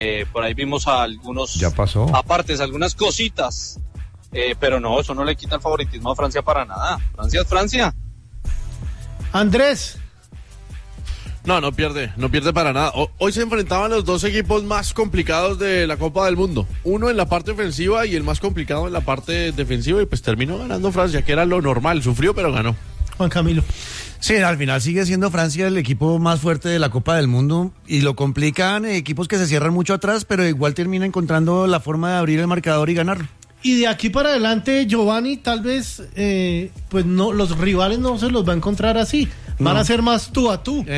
por ahí vimos a algunos ya pasó. Apartes, algunas cositas, pero no, eso no le quita el favoritismo a Francia para nada. Francia es Francia. Andrés. No pierde para nada. Hoy se enfrentaban los dos equipos más complicados de la Copa del Mundo. Uno en la parte ofensiva y el más complicado en la parte defensiva, y pues terminó ganando Francia, que era lo normal. Sufrió, pero ganó. Juan Camilo. Sí, al final sigue siendo Francia el equipo más fuerte de la Copa del Mundo y lo complican equipos que se cierran mucho atrás, pero igual termina encontrando la forma de abrir el marcador y ganarlo. Y de aquí para adelante, Giovanni, tal vez, pues no, los rivales no se los va a encontrar así. Van a ser más tú a tú.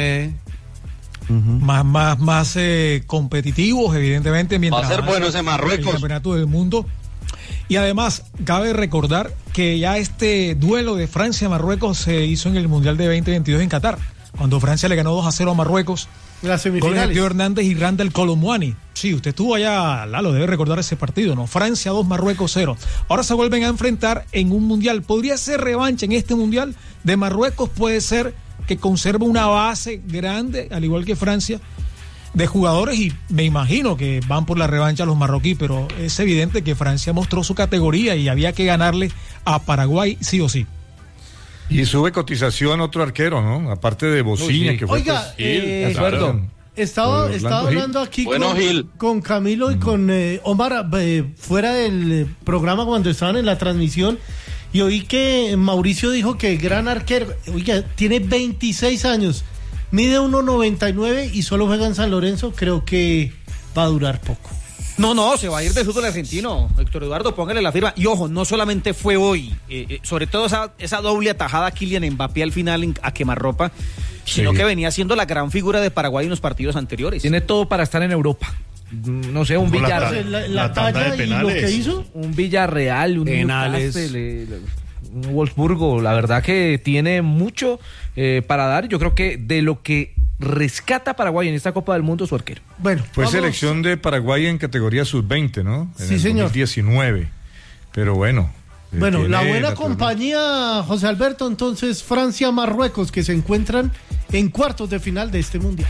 Más competitivos, evidentemente. Mientras va a ser bueno ese Marruecos. El campeonato del mundo. Y además, cabe recordar que ya este duelo de Francia-Marruecos se hizo en el Mundial de 2022 en Qatar, cuando Francia le ganó 2-0 a Marruecos. Las semifinales. Con Teo Hernández y Randall Colomwani. Sí, usted estuvo allá, Lalo, debe recordar ese partido, ¿no? Francia 2, Marruecos 0. Ahora se vuelven a enfrentar en un Mundial. ¿Podría ser revancha en este Mundial? De Marruecos puede ser que conserve una base grande, al igual que Francia, de jugadores, y me imagino que van por la revancha los marroquíes, pero es evidente que Francia mostró su categoría y había que ganarle a Paraguay sí o sí. Y sube cotización otro arquero, ¿no? Aparte de Bociña, que fue... Oiga, claro. Estaba hablando aquí con Camilo y con Omar fuera del programa cuando estaban en la transmisión, y oí que Mauricio dijo que el gran arquero, oiga, tiene 26 años, mide 1.99 y solo juega en San Lorenzo. Creo que va a durar poco. No, se va a ir del fútbol argentino. Héctor Eduardo, póngale la firma. Y ojo, no solamente fue hoy, sobre todo esa doble atajada a Kylian Mbappé al final a quemarropa, sino que venía siendo la gran figura de Paraguay en los partidos anteriores. Tiene todo para estar en Europa. No sé, un Villarreal. La talla de penales. Y lo que hizo. Un Villarreal, un penales. Un Wolfsburgo. La verdad que tiene mucho para dar. Yo creo que de lo que rescata Paraguay en esta Copa del Mundo su arquero. Bueno, fue selección de Paraguay en categoría sub-20, ¿no? Sí, señor. 2019. Pero bueno. Bueno, la buena compañía, José Alberto, entonces Francia-Marruecos, que se encuentran en cuartos de final de este Mundial.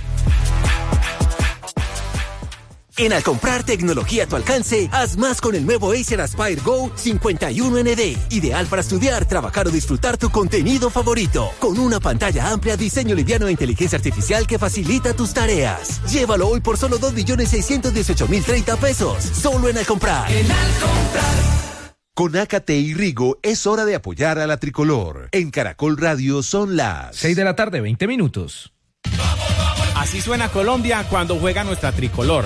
En Al Comprar tecnología a tu alcance, haz más con el nuevo Acer Aspire Go 51ND. Ideal para estudiar, trabajar o disfrutar tu contenido favorito. Con una pantalla amplia, diseño liviano e inteligencia artificial que facilita tus tareas. Llévalo hoy por solo 2.618.030 pesos. Solo en Al Comprar. En Al Comprar. Con AKT y Rigo es hora de apoyar a la tricolor. En Caracol Radio son las 6 de la tarde, 20 minutos. Así suena Colombia cuando juega nuestra tricolor.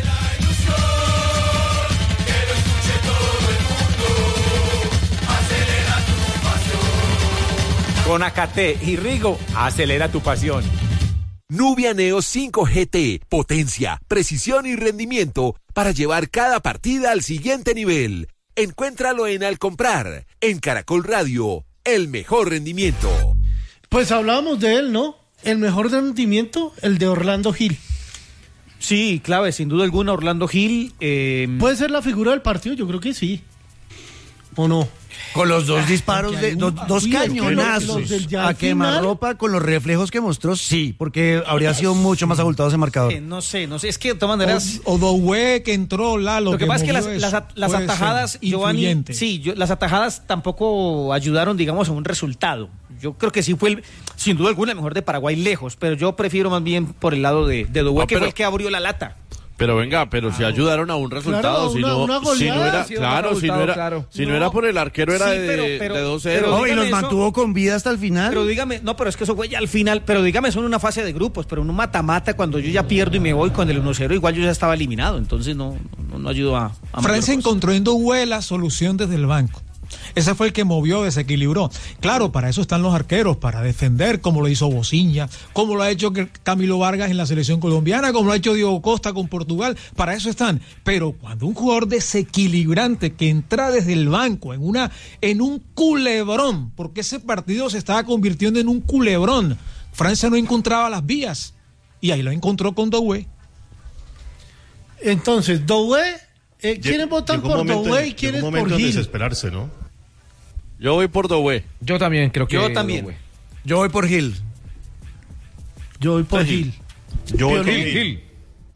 Con AKT y Rigo, acelera tu pasión. Nubia Neo 5 GT, potencia, precisión y rendimiento para llevar cada partida al siguiente nivel. Encuéntralo en Al Comprar, en Caracol Radio, el mejor rendimiento. Pues hablábamos de él, ¿no? El mejor rendimiento, el de Orlando Gil. Sí, clave, sin duda alguna, Orlando Gil. ¿Puede ser la figura del partido? Yo creo que sí. ¿O no? Con los dos disparos, dos cañonazos a quemarropa, con los reflejos que mostró, sí, porque habría sido mucho más abultado ese marcador. No sé, es que de todas maneras... O Doué que entró, Lalo. Lo que pasa es que las atajadas, Giovanni, las atajadas tampoco ayudaron, digamos, a un resultado. Yo creo que sí fue, sin duda alguna, el mejor de Paraguay lejos, pero yo prefiero más bien por el lado de Doué, que fue el que abrió la lata. Pero venga, si ayudaron a un resultado, claro, si no era por el arquero, era de 2-0. Y los mantuvo con vida hasta el final. Pero dígame, pero es que eso fue ya al final, pero dígame, son una fase de grupos, pero en un mata-mata, cuando yo ya pierdo y me voy con el 1-0, igual yo ya estaba eliminado, entonces no ayudó a Francia encontró en Doué la solución desde el banco. Ese fue el que movió, desequilibró. Claro, para eso están los arqueros, para defender, como lo hizo Bociña, como lo ha hecho Camilo Vargas en la selección colombiana, como lo ha hecho Diego Costa con Portugal, para eso están. Pero cuando un jugador desequilibrante que entra desde el banco en un culebrón, porque ese partido se estaba convirtiendo en un culebrón, Francia no encontraba las vías, y ahí lo encontró con Doué. Entonces, Doué... ¿quiénes votan por Doué y quiénes por Gil? Un momento de desesperarse, ¿no? Yo voy por Doué. Yo también creo que yo también. Doué. Yo voy por Gil. Yo voy por Gil. Yo voy por Gil.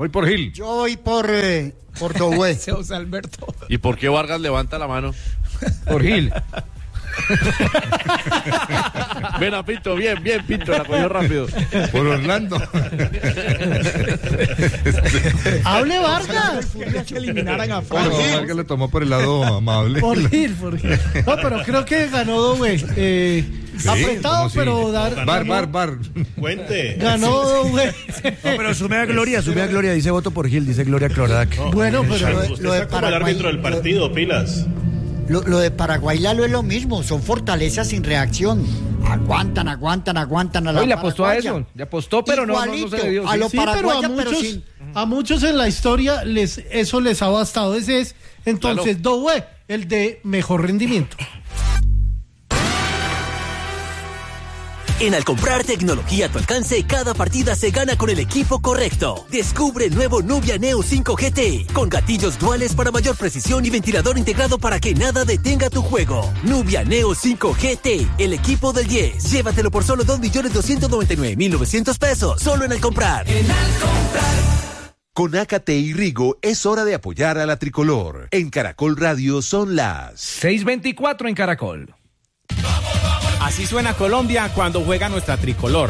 Voy por Gil. Yo voy por Doué. José Alberto. ¿Y por qué Vargas levanta la mano? Por Gil. Ven a Pinto, bien, Pinto, la cogió rápido. Por Orlando. ¡Hable Vargas! Que eliminaran a Bueno, Francia. Vargas le tomó por el lado amable. Por Gil. No, pero creo que ganó Doué. Sí, apretado, pero Bar. Cuente. Ganó Doué. No, pero sume a Gloria, dice voto por Gil, dice Gloria Clorac. No, Bueno, pero usted está como el árbitro del partido, pilas. Lo de Paraguay Lalo es lo mismo, son fortalezas sin reacción. Aguantan a la Hoy le apostó a paraguaya. eso, le apostó, pero no se le dio. A lo Sí, pero paraguaya, pero sin... a muchos en la historia eso les ha bastado. Ese es entonces Doué, el de mejor rendimiento. En Al comprar tecnología a tu alcance, cada partida se gana con el equipo correcto. Descubre el nuevo Nubia Neo 5 GT, con gatillos duales para mayor precisión y ventilador integrado para que nada detenga tu juego. Nubia Neo 5 GT, el equipo del 10. Llévatelo por solo 2.299.900 pesos, solo en Al comprar. Con AKT y Rigo es hora de apoyar a la tricolor. En Caracol Radio son las 6:24 en Caracol. Así suena Colombia cuando juega nuestra tricolor.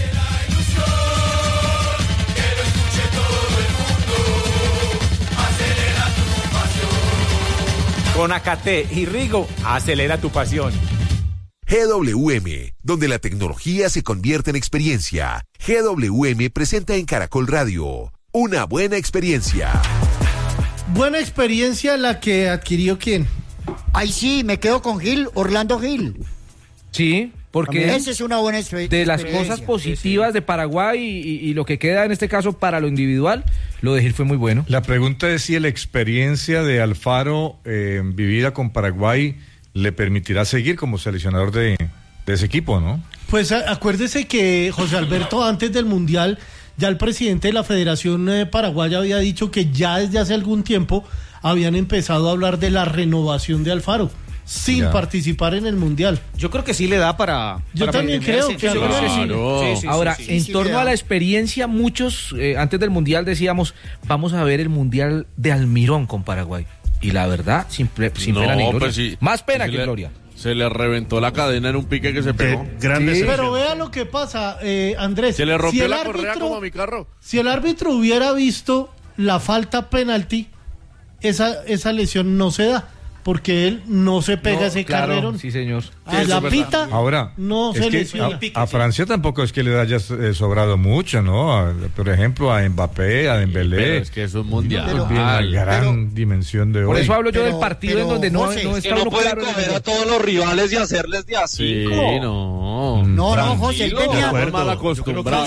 Con AKT y Rigo, acelera tu pasión. GWM, donde la tecnología se convierte en experiencia. GWM presenta en Caracol Radio una buena experiencia. Buena experiencia la que adquirió ¿quién? Ay, sí, me quedo con Gil, Orlando Gil. Sí, porque Esa es una buena experiencia. de las cosas positivas de Paraguay y lo que queda en este caso para lo individual, lo de Gil fue muy bueno. La pregunta es si la experiencia de Alfaro vivida con Paraguay le permitirá seguir como seleccionador de ese equipo, ¿no? Pues acuérdese que José Alberto, antes del Mundial, ya el presidente de la Federación Paraguaya había dicho que ya desde hace algún tiempo habían empezado a hablar de la renovación de Alfaro sin participar en el Mundial. Yo creo que sí le da para... Yo también creo que sí. Ahora, en torno a la experiencia, muchos antes del Mundial decíamos, vamos a ver el Mundial de Almirón con Paraguay. Y la verdad, sin pena ni gloria. Pues sí, más pena que gloria. Se le reventó la cadena en un pique que se pegó. Pero vea lo que pasa, Andrés. Se le rompió la correa como a mi carro. Si el árbitro hubiera visto la falta penalti, esa lesión no se da, porque él no se pega ese carrerón. Sí, señor. A la pita ahora, no se lesiona. A Francia tampoco es que le haya sobrado mucho, ¿no? Por ejemplo, a Mbappé, a Dembélé. Pero es que es un mundial. La gran dimensión de hoy. Por eso hablo yo del partido en donde no está que no pueden coger a todos los rivales y hacerles de así. Sí, no, José, él tenía... mal acostumbrado.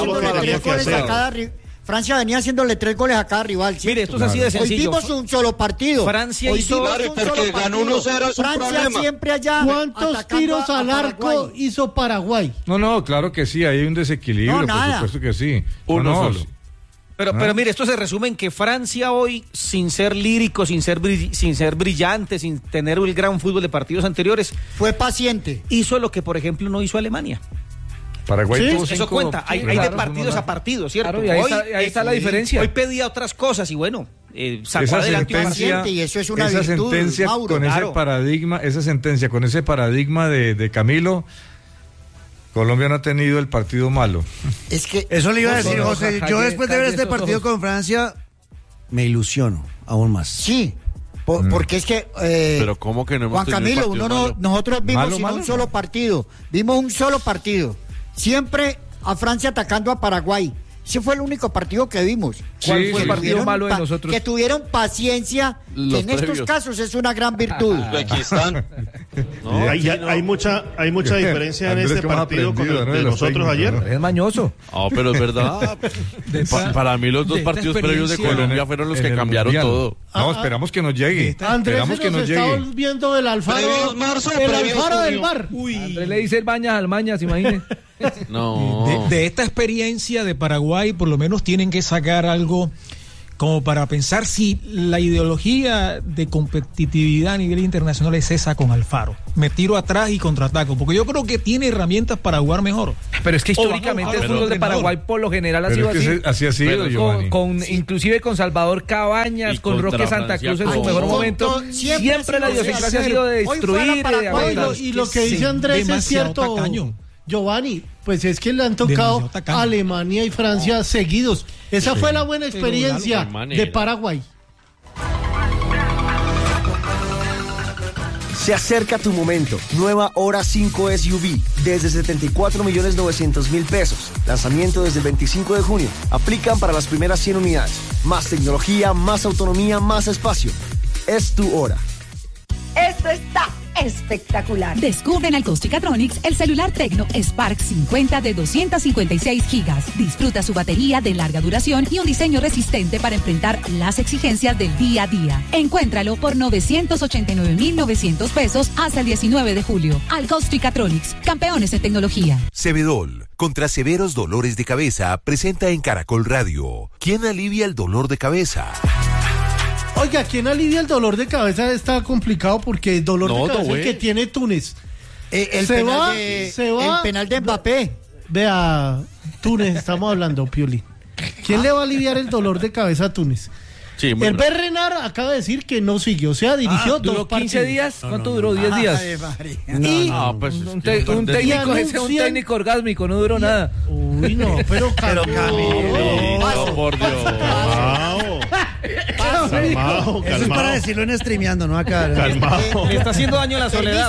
Francia venía haciéndole 3 goles a cada rival. ¿sí? Mire, esto es así de sencillo. Hoy vimos un solo partido. Francia hizo porque ganó 1-0 es un Francia problema. siempre allá. ¿Cuántos tiros al arco hizo Paraguay? No, claro que sí, hay un desequilibrio, por supuesto que sí. Uno solo. Pero mire, esto se resume en que Francia hoy, sin ser lírico, sin ser brillante, sin tener el gran fútbol de partidos anteriores, fue paciente. Hizo lo que, por ejemplo, no hizo Alemania. Paraguay tuvo eso cuenta, hay de partidos a partidos, ¿cierto? Claro, y ahí está la diferencia. Hoy pedía otras cosas y bueno, sacó esa adelante sentencia, y eso es una esa virtud, sentencia Mauro, con claro. esa sentencia con ese paradigma de Camilo, Colombia no ha tenido el partido malo. Es que eso le iba a decir, José. Yo después de ver este partido con Francia me ilusiono aún más. Sí. Porque es que pero cómo que no hemos Juan Camilo, nosotros vimos un solo partido. Vimos un solo partido. Siempre a Francia atacando a Paraguay. Ese fue el único partido que vimos. ¿Cuál fue el partido malo de nosotros? Que tuvieron paciencia, que en estos casos es una gran virtud. Aquí están. Hay mucha diferencia en este partido con el de nosotros ayer. Es mañoso. Pero es verdad. Para mí los dos partidos previos de Colombia fueron los que cambiaron todo. No, esperamos que nos llegue. Andrés, esperamos que nos llegue. Estamos viendo el Alfaro, el Alfaro del bar. Andrés le dice el Bañas al Mañas, imagínese. De esta experiencia de Paraguay, por lo menos tienen que sacar algo como para pensar si la ideología de competitividad a nivel internacional es esa con Alfaro. Me tiro atrás y contraataco, porque yo creo que tiene herramientas para jugar mejor. Pero es que históricamente el fútbol de Paraguay por lo general ha sido así. Así ha sido, Giovanni. Inclusive con Salvador Cabañas, con Roque Santa Cruz en su mejor momento. Siempre la idiosincrasia ha sido de destruir. Y lo que dice Andrés es cierto, Giovanni, pues es que le han tocado a Alemania y Francia seguidos. Esa fue la buena experiencia de Paraguay. Se acerca tu momento. Nueva Hora 5 SUV desde 74.900.000 pesos. Lanzamiento desde el 25 de junio. Aplican para las primeras 100 unidades. Más tecnología, más autonomía, más espacio. Es tu hora. Esto está espectacular. Descubre en Alcostricatronics el celular Tecno Spark 50 de 256 gigas. Disfruta su batería de larga duración y un diseño resistente para enfrentar las exigencias del día a día. Encuéntralo por 989.900 pesos hasta el 19 de julio. Alcostricatronics, campeones en tecnología. Cebedol, contra severos dolores de cabeza, presenta en Caracol Radio. ¿Quién alivia el dolor de cabeza? Oiga, ¿quién alivia el dolor de cabeza? Está complicado porque el dolor de cabeza que tiene Túnez. El penal de Mbappé. Vea, Túnez, estamos hablando, Piolín. ¿Quién le va a aliviar el dolor de cabeza a Túnez? Sí, el Berrenar acaba de decir que no siguió, o sea, dirigió ¿duró 15 días? ¿Cuánto duró? 10 días. Pues un técnico orgásmico, no duró nada. Uy, no, pero Camilo, por Dios. Calmado. Eso es para decirlo en streameando, ¿no? Acá. Calmado. Le está haciendo daño a la soledad.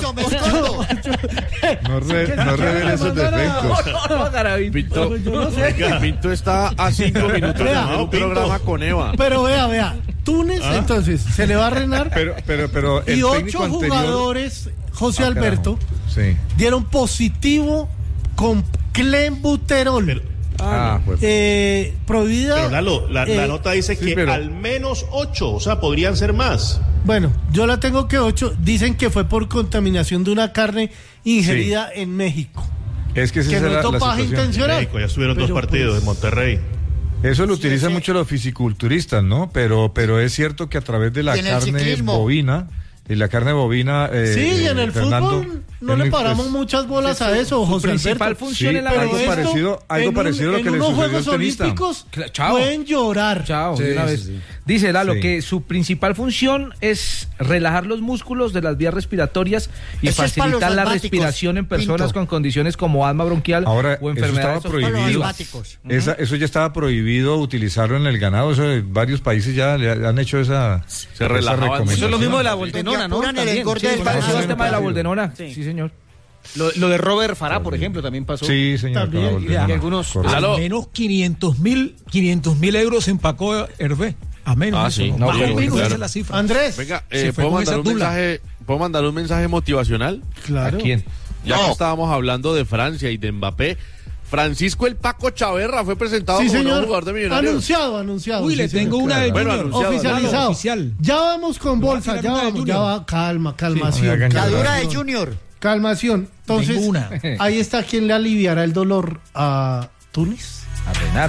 No revele esos defectos. Pinto está a 5 minutos de un programa con Eva. Pero vea. Túnez, entonces, se le va a reinar. Pero y 8 jugadores, José Alberto, dieron positivo con clenbuterol. Prohibida. Pero Lalo, la nota dice que al menos 8, o sea, podrían ser más. Bueno, yo la tengo que 8. Dicen que fue por contaminación de una carne ingerida en México. Es que esa no es dopaje intencional. México, ya estuvieron 2 partidos en Monterrey. Eso lo utilizan mucho los fisiculturistas, ¿no? Pero es cierto que a través de la carne bovina. Y la carne bovina. Sí, en el fútbol no le paramos muchas bolas a eso, José Alberto. Principal función en la algo parecido a lo que le sucedió al Juegos Olímpicos pueden llorar. Chao, de una vez. Dice Lalo que su principal función es relajar los músculos de las vías respiratorias y facilitar la respiración en personas con condiciones como asma bronquial o enfermedades obstructivas. Eso ya estaba prohibido utilizarlo en el ganado. Eso varios países ya le han hecho esa recomendación. Eso es lo mismo de la voltenona, ¿no? El tema de la voltenona. Sí, señor. Lo de Robert Farah, por ejemplo, también pasó. Sí, señor. Y algunos. Al menos 500.000 euros se empacó Hervé. A menos. Sí. No, esa es la cifra. Andrés. Venga, ¿puedo mandar un mensaje motivacional? Claro. ¿A quién? Ya que estábamos hablando de Francia y de Mbappé. Francisco el Paco Chaverra fue presentado como nuevo jugador de Millonarios. Anunciado. Uy, le tengo una del Junior. Oficializado. Ya vamos con bolsa, ya va. Calmación. La dura de Junior. Calmación. Entonces, ahí está quien le aliviará el dolor a Túnez. A Renar.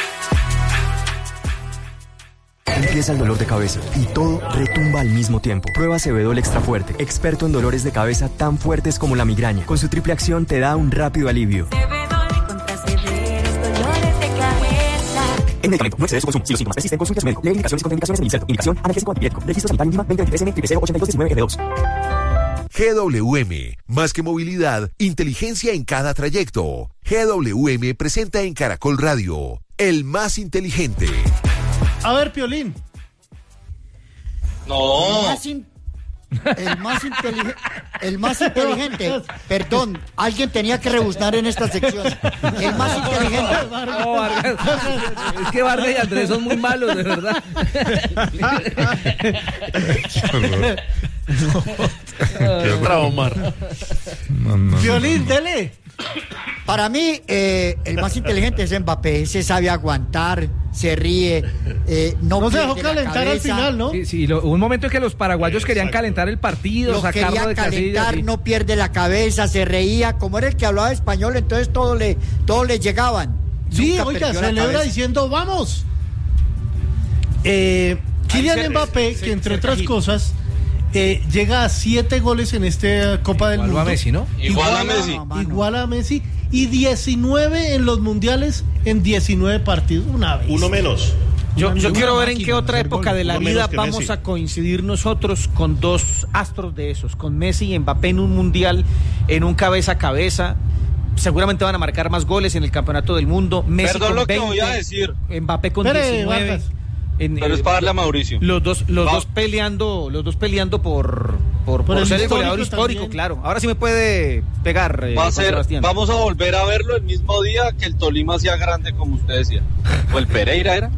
Empieza el dolor de cabeza y todo retumba al mismo tiempo. Prueba Cebedol Extra Fuerte, experto en dolores de cabeza tan fuertes como la migraña. Con su triple acción te da un rápido alivio. Cebedol contra severos dolores de cabeza. En medicamento, no excedes su consumo. Si los síntomas persisten, consulte a su médico. Lee indicaciones y contraindicaciones en el inserto. Indicación analgésico antipirético. Registro sanitario INVIMA 2023 N 08219 GWM, más que movilidad, inteligencia en cada trayecto. GWM presenta en Caracol Radio, el más inteligente. A ver, Piolín. No. El más inteligente. Perdón, alguien tenía que rebuznar en esta sección. El más inteligente. No, Vargas. Es que Vargas y Andrés son muy malos, de verdad. Qué traumar. Piolín, dele. Para mí, el más inteligente es Mbappé. Se sabe aguantar, se ríe, no se dejó calentar al final, ¿no? Sí, hubo un momento en que los paraguayos querían calentar el partido, sacarlo de casillas. No pierde la cabeza, se reía. Como era el que hablaba español, entonces todo le llegaban. Sí, oiga, celebra diciendo ¡vamos! Kylian Mbappé, que entre otras cosas llega a 7 goles en esta Copa del Mundo. Igual a Messi, ¿no? Igual a Messi. Y 19 en los mundiales en 19 partidos. Una vez. Uno menos. Yo quiero ver en qué otra época de la vida vamos a coincidir nosotros con dos astros de esos, con Messi y Mbappé en un mundial, en un cabeza a cabeza. Seguramente van a marcar más goles en el campeonato del mundo. Messi Perdón con lo 20, que voy a decir. Mbappé con 19. Pero es para darle a Mauricio. Los dos peleando por ser el goleador histórico, también. claro. Ahora sí me puede pegar. Vamos a volver a verlo el mismo día que el Tolima sea grande, como usted decía. ¿O el Pereira era?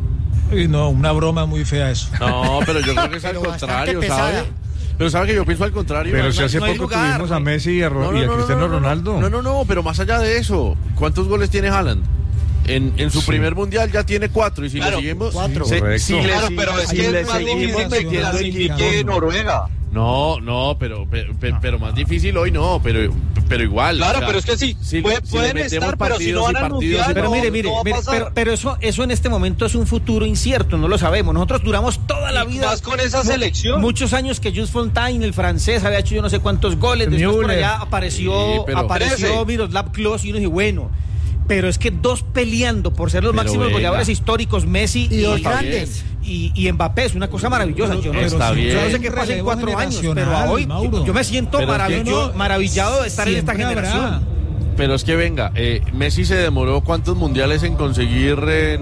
No, una broma muy fea eso. No, pero yo creo que es al contrario, ¿sabe? Pero sabe que yo pienso al contrario. Pero si hace poco tuvimos a Messi y a Cristiano Ronaldo. No, pero más allá de eso, ¿cuántos goles tiene Haaland? En su primer mundial ya tiene 4 y si le seguimos 4. Pero es que es más difícil que Noruega. No, pero más difícil hoy no, pero igual. Claro, pero es que sí, pueden estar, pero si no van al mundial, pero mire, pero eso en este momento es un futuro incierto, no lo sabemos. Nosotros duramos toda la vida. Más con esa selección. Muchos años que Jules Fontaine, el francés, había hecho yo no sé cuántos goles. Después por allá apareció Miroslav Klose y uno dice, bueno. Pero es que dos peleando por ser los máximos goleadores históricos, Messi y los grandes. Y Mbappé es una cosa maravillosa. Yo no sé qué pasa en 4 años, pero hoy yo me siento maravillado de estar en esta generación. Pero es que venga, Messi se demoró ¿cuántos mundiales en conseguir,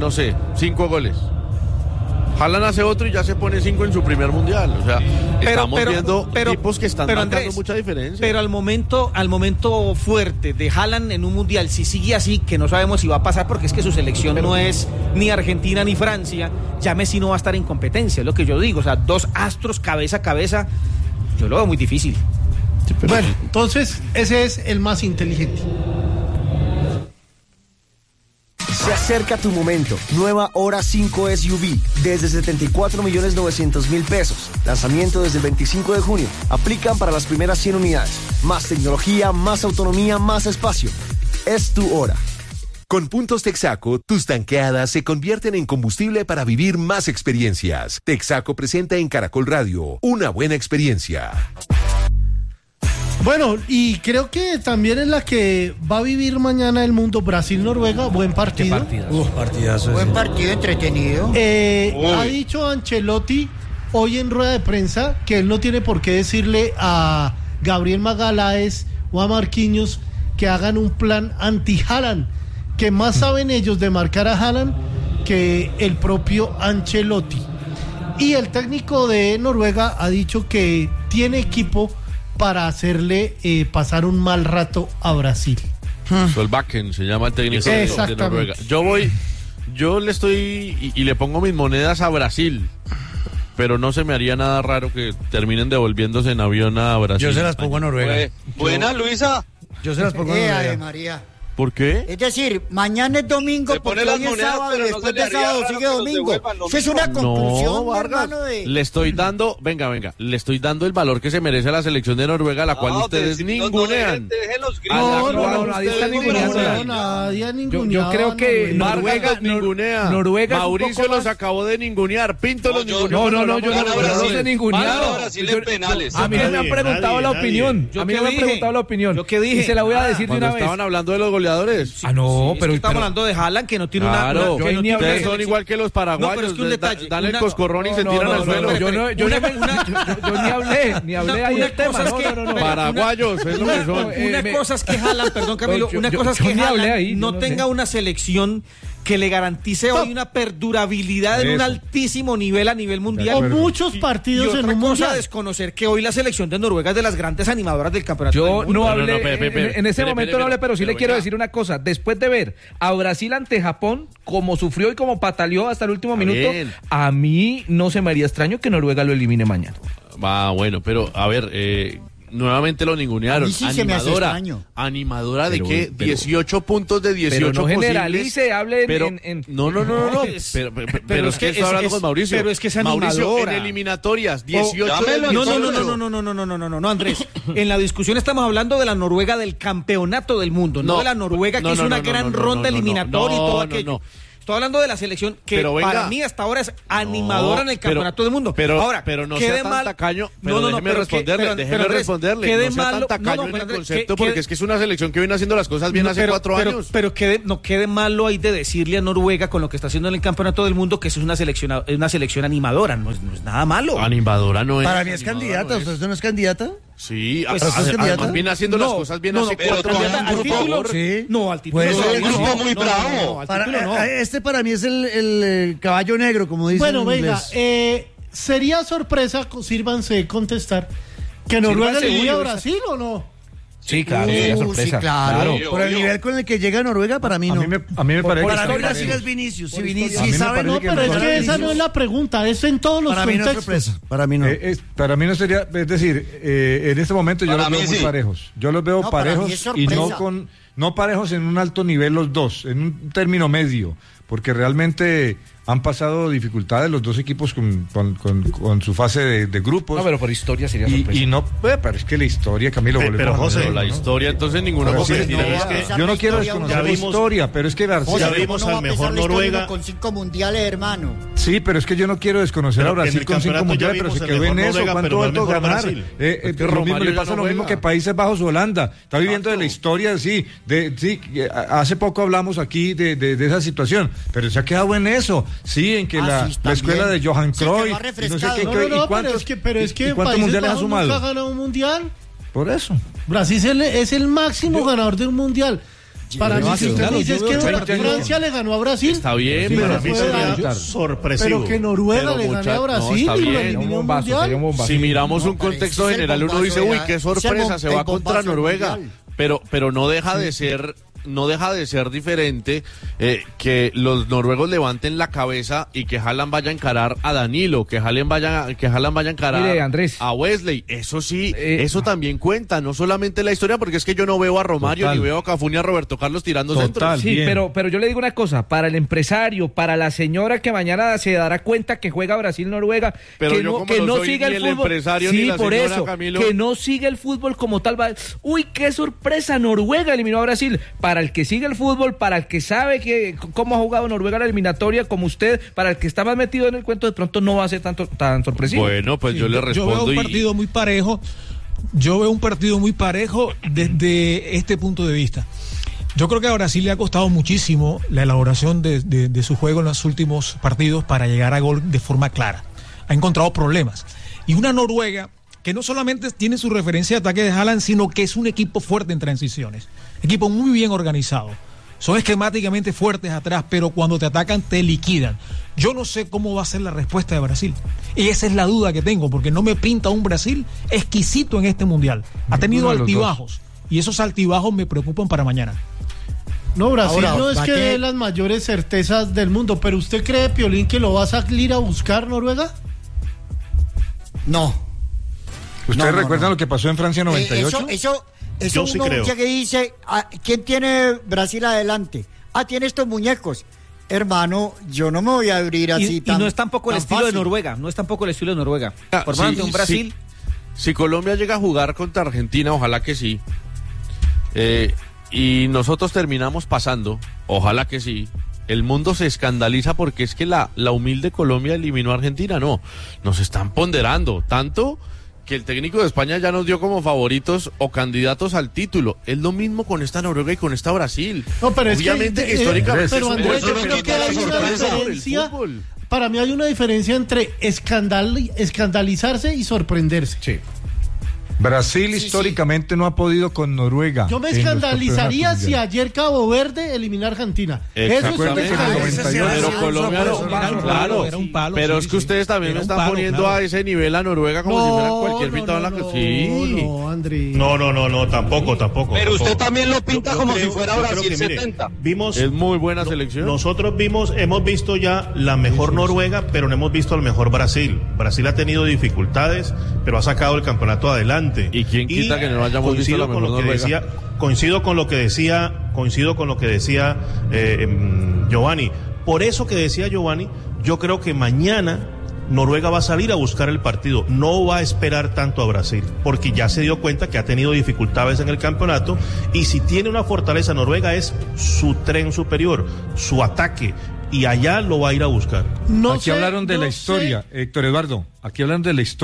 5 goles? Haaland hace otro y ya se pone 5 en su primer mundial. O sea, estamos viendo tipos que están marcando mucha diferencia. Pero al momento fuerte de Haaland en un mundial, si sigue así, que no sabemos si va a pasar, porque es que su selección no es ni Argentina ni Francia, ya Messi no va a estar en competencia, es lo que yo digo. O sea, dos astros cabeza a cabeza, yo lo veo muy difícil. Bueno, entonces ese es el más inteligente. Se acerca tu momento. Nueva Hora 5 SUV desde 74.900.000 pesos. Lanzamiento desde el 25 de junio. Aplican para las primeras 100 unidades. Más tecnología, más autonomía, más espacio. Es tu hora. Con puntos Texaco, tus tanqueadas se convierten en combustible para vivir más experiencias. Texaco presenta en Caracol Radio una buena experiencia. Bueno, y creo que también es la que va a vivir mañana el mundo. Brasil-Noruega, buen partido. Partidazo. Buen partido, entretenido. Ha dicho Ancelotti hoy en rueda de prensa que él no tiene por qué decirle a Gabriel Magalhães o a Marquinhos que hagan un plan anti-Haaland, que más saben ellos de marcar a Haaland que el propio Ancelotti. Y el técnico de Noruega ha dicho que tiene equipo para hacerle pasar un mal rato a Brasil. Solbakken se llama el técnico de Noruega. Yo le estoy y le pongo mis monedas a Brasil, pero no se me haría nada raro que terminen devolviéndose en avión a Brasil. Yo se las pongo a Noruega. Buena, Luisa. Yo se las pongo a Noruega. María. ¿Por qué? Es decir, mañana es domingo, porque hoy es sábado y después de sábado sigue domingo. Eso es una conclusión, hermano, de... Le estoy dando, venga, le estoy dando el valor que se merece a la selección de Noruega, a la cual ustedes ningunean. No, nadie está ninguneando. Yo creo que Noruega ningunea. Noruega Mauricio los acabó de ningunear, Pinto los ninguneó. No, yo no los he ninguneado. A mí no me han preguntado la opinión. A mí no me han preguntado la opinión. ¿Yo qué dije? Y se la voy a decir de una vez. Estaban hablando de los goleadores. Pero estamos hablando de Haaland, que no tiene ustedes son igual que los paraguayos. Pero es que un detalle, dan el coscorrón y se tiran al suelo. Yo ni hablé ahí del tema. Paraguayos, es lo que son. Una cosa es que Haaland, perdón Camilo, una cosa es que Haaland no tenga una selección que le garantice hoy una perdurabilidad en un altísimo nivel a nivel mundial. O muchos partidos en un mundial. Desconocer que hoy la selección de Noruega es de las grandes animadoras del campeonato. Yo no hablé, en ese momento no hablé, pero sí le quiero decir una cosa. Después de ver a Brasil ante Japón, como sufrió y como pataleó hasta el último minuto, a mí no se me haría extraño que Noruega lo elimine mañana. Bueno, pero a ver... nuevamente lo ningunearon. Sí ¿Animadora de qué? 18 puntos de 18 pero no posibles. Generalice, hable No. Pero es que estoy hablando con Mauricio. Pero es que es animadora. Mauricio, en eliminatorias, 18 No, Andrés. En la discusión estamos hablando de la Noruega del campeonato del mundo, no de la Noruega que hizo una gran ronda eliminatoria y todo aquello. Estoy hablando de la selección que para mí hasta ahora es animadora en el campeonato del mundo. Ahora, pero no sea tan tacaño. Déjeme responderle. Quede no sea tan tacaño en el concepto, porque es que es una selección que viene haciendo las cosas bien hace 4 años. Pero no quede malo ahí de decirle a Noruega con lo que está haciendo en el campeonato del mundo que eso es una selección animadora. No es nada malo. Animadora no es. Para mí es candidata. ¿Usted no es candidata? Sí, además viene haciendo las cosas bien hace 4 años. ¿Al título? Sí. No, al título. Pues es un grupo muy bravo. Este para mí es el caballo negro, como dicen. Bueno, venga, sería sorpresa, sírvanse contestar, que Noruega le diría a Brasil o no. Sí, claro, sería sorpresa. Sí, claro. Por el nivel con el que llega Noruega, para mí no. A mí me parece que para mí Brasil es Vinicius. Si Vinicius sabe, no, pero es que esa no es la pregunta, es en todos los contextos. No es sorpresa. Para mí no. Para mí no sería, es decir, en este momento yo los veo muy parejos. Yo los veo parejos y no parejos en un alto nivel los dos, en un término medio, porque realmente han pasado dificultades los dos equipos con su fase de grupos. No, pero por historia sería sorpresa. Y no, pero es que la historia, Camilo, pero José, la historia entonces ninguna cosa. Yo no quiero desconocer la historia, pero es que Brasil, ya vimos al mejor Noruega con 5 mundiales, hermano. Sí, pero es que yo no quiero desconocer a Brasil con 5 mundiales, pero se quedó en eso. ¿Cuánto va a ganar? Lo mismo le pasa lo mismo que Países Bajos o Holanda. Está viviendo de la historia, sí. Hace poco hablamos aquí de esa situación, pero se ha quedado en eso. Sí, en que la escuela de Johan Cruyff, no sé qué, pero es que ¿cuántos mundiales ha sumado? Nunca ha ganado un mundial. Por eso. Brasil es el máximo ganador de un mundial. Para mí, si usted dice que Francia le ganó a Brasil. Está bien, pero a mí sería sorpresivo. Pero que Noruega le gane a Brasil y lo eliminó un mundial. Si miramos un contexto general, uno dice, uy, qué sorpresa, se va contra Noruega. Pero no deja de ser diferente que los noruegos levanten la cabeza y que Haaland vaya a encarar a Danilo, que Haaland vaya a encarar a Wesley. Eso sí, eso también cuenta, no solamente la historia, porque es que yo no veo a Romario ni veo a Cafú ni a Roberto Carlos tirando centros. Sí, pero yo le digo una cosa, para el empresario, para la señora que mañana se dará cuenta que juega Brasil-Noruega, que no siga el fútbol. Sí, por eso, Camilo, que no siga el fútbol como tal. Uy, qué sorpresa, Noruega eliminó a Brasil. Para el que sigue el fútbol, para el que sabe cómo ha jugado Noruega la eliminatoria, como usted, para el que está más metido en el cuento, de pronto no va a ser tan sorpresivo. Bueno, pues yo le respondo. Yo veo un partido muy parejo. Yo veo un partido muy parejo desde este punto de vista. Yo creo que a Brasil le ha costado muchísimo la elaboración de su juego en los últimos partidos para llegar a gol de forma clara. Ha encontrado problemas. Y una Noruega que no solamente tiene su referencia de ataque de Haaland, sino que es un equipo fuerte en transiciones. Equipo muy bien organizado. Son esquemáticamente fuertes atrás, pero cuando te atacan te liquidan. Yo no sé cómo va a ser la respuesta de Brasil. Y esa es la duda que tengo, porque no me pinta un Brasil exquisito en este mundial. Ha tenido altibajos, y esos altibajos me preocupan para mañana. No, Brasil no es que dé las mayores certezas del mundo, pero ¿usted cree, Piolín, que lo va a salir a buscar Noruega? No. ¿Ustedes recuerdan lo que pasó en Francia 98? Eso sí creo. Que dice, ¿quién tiene Brasil adelante? Tiene estos muñecos. Hermano, yo no me voy a abrir así y no es tampoco el estilo fácil de Noruega. No es tampoco el estilo de Noruega. Por más un Brasil. Si Colombia llega a jugar contra Argentina, ojalá que sí. Y nosotros terminamos pasando, ojalá que sí. El mundo se escandaliza porque es que la humilde Colombia eliminó a Argentina. No, nos están ponderando tanto que el técnico de España ya nos dio como favoritos o candidatos al título. Es lo mismo con esta Noruega y con esta Brasil. No, pero obviamente es que históricamente pero Andrés, yo creo que hay una diferencia. Para mí hay una diferencia entre escandalizarse y sorprenderse. Sí. Brasil históricamente no ha podido con Noruega. Yo me escandalizaría si ayer Cabo Verde elimina a Argentina. Eso pero Colombia claro. Pero es que ustedes también me están poniendo a ese nivel a Noruega como si fuera cualquier pintado en la que sí. No, Andrés. No, tampoco. Pero usted también lo pinta como si fuera Brasil 70. Es muy buena selección. Nosotros hemos visto ya la mejor Noruega, pero no hemos visto al mejor Brasil. Brasil ha tenido dificultades, pero ha sacado el campeonato adelante. ¿Y quién quita que no hayamos visto la mejor Noruega? Coincido con lo que decía Giovanni. Por eso que decía Giovanni, yo creo que mañana Noruega va a salir a buscar el partido, no va a esperar tanto a Brasil, porque ya se dio cuenta que ha tenido dificultades en el campeonato, y si tiene una fortaleza Noruega es su tren superior, su ataque. y allá lo va a ir a buscar. Aquí hablaron de la historia, Héctor Eduardo, aquí hablan de la historia.